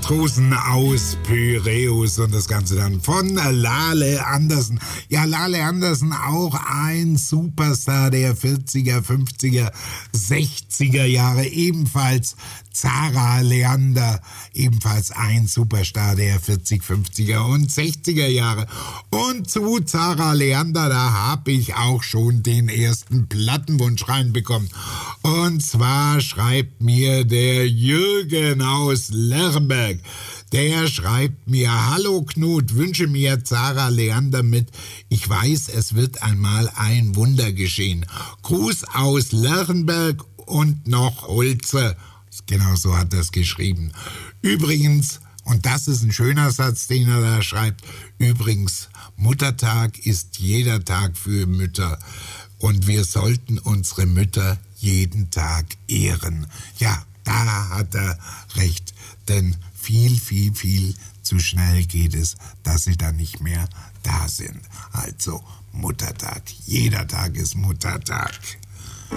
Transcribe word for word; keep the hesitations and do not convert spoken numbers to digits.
Matrosen aus Pyräus und das Ganze dann von Lale Andersen. Ja, Lale Andersen, auch ein Superstar der vierziger, fünfziger, sechziger Jahre, ebenfalls Zara Leander, ebenfalls ein Superstar der vierzig, fünfziger und sechziger Jahre. Und zu Zara Leander, da habe ich auch schon den ersten Plattenwunsch reinbekommen. Und zwar schreibt mir der Jürgen aus Lerberg. Der schreibt mir: Hallo Knut, wünsche mir Zara Leander mit. Ich weiß, es wird einmal ein Wunder geschehen. Gruß aus Lerberg und noch Holze. Genau so hat er es geschrieben. Übrigens, und das ist ein schöner Satz, den er da schreibt, übrigens, Muttertag ist jeder Tag für Mütter. Und wir sollten unsere Mütter jeden Tag ehren. Ja, da hat er recht, denn viel, viel, viel zu schnell geht es, dass sie dann nicht mehr da sind. Also Muttertag, jeder Tag ist Muttertag.